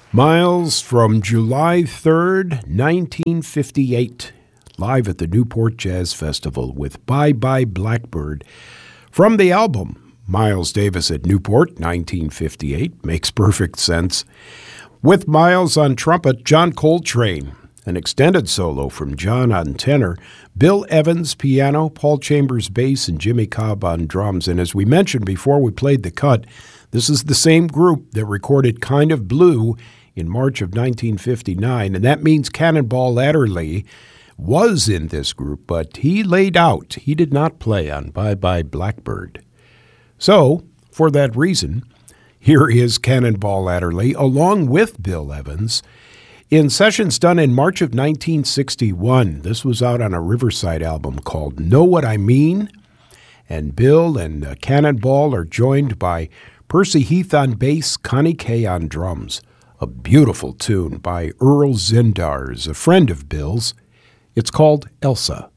Miles from July 3rd, 1958, live at the Newport Jazz Festival with Bye Bye Blackbird. From the album, Miles Davis at Newport, 1958, makes perfect sense. With Miles on trumpet, John Coltrane, an extended solo from John on tenor, Bill Evans piano, Paul Chambers bass, and Jimmy Cobb on drums. And as we mentioned before we played the cut, this is the same group that recorded Kind of Blue in March of 1959, and that means Cannonball Adderley was in this group, but he laid out. He did not play on Bye Bye Blackbird. So, for that reason, here is Cannonball Adderley along with Bill Evans in sessions done in March of 1961. This was out on a Riverside album called Know What I Mean, and Bill and Cannonball are joined by Percy Heath on bass, Connie Kay on drums. A beautiful tune by Earl Zindars, a friend of Bill's. It's called Elsa.